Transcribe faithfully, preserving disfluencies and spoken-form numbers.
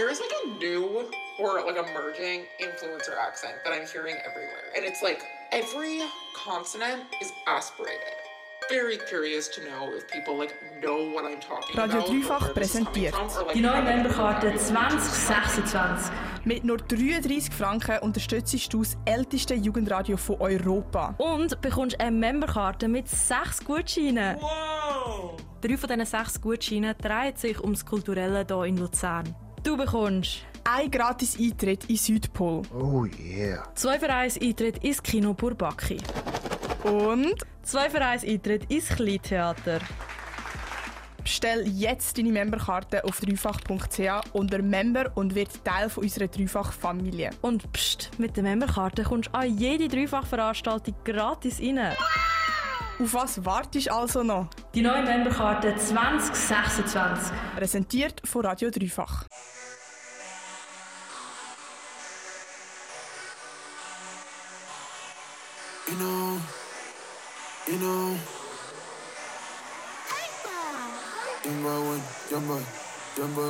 There is like a new or like emerging influencer accent that I'm hearing everywhere. And it's like every consonant is aspirated. Very curious to know if people like know what I'm talking Radio about. Dreifach präsentiert From, like, die neue Memberkarte zwanzig sechsundzwanzig. Mit nur dreiunddreissig Franken unterstützt du das älteste Jugendradio von Europa. Und bekommst eine Memberkarte mit sechs Gutscheinen. Wow! Drei von diesen sechs Gutscheinen drehen sich ums Kulturelle hier in Luzern. Du bekommst ein gratis Eintritt in Südpol. Oh yeah. zwei für eins Eintritt ins Kino Bourbaki. Und zwei für eins Eintritt ins Kleintheater. bestell jetzt deine Memberkarte auf dreifach punkt c h unter Member und wird Teil von unserer Dreifach-Familie. Und pst, mit der Memberkarte kommst du an jede Dreifach-Veranstaltung gratis rein. Auf was wartest du also noch? Die neue Memberkarte zwanzig sechsundzwanzig. Präsentiert von Radio Dreifach. You know, you know. Young boy, young boy, young boy.